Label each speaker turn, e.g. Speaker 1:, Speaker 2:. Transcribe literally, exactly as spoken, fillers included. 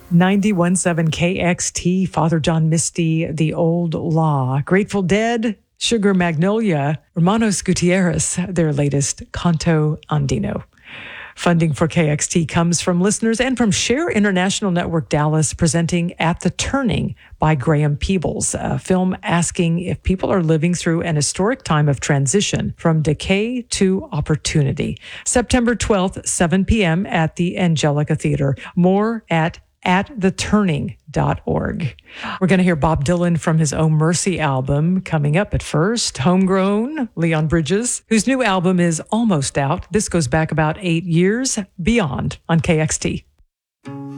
Speaker 1: ninety-one point seven K X T, Father John Misty, The Old Law, Grateful Dead, Sugar Magnolia, Hermanos Gutierrez, their latest Canto Andino. Funding for K X T comes from listeners and from Share International Network Dallas, presenting At the Turning by Graham Peebles, a film asking if people are living through an historic time of transition from decay to opportunity. September twelfth, seven p.m. at the Angelica Theater. More at at the turning dot org. We're going to hear Bob Dylan from his Oh Mercy album coming up. At first, homegrown Leon Bridges, whose new album is almost out. This goes back about eight years. Beyond on K X T.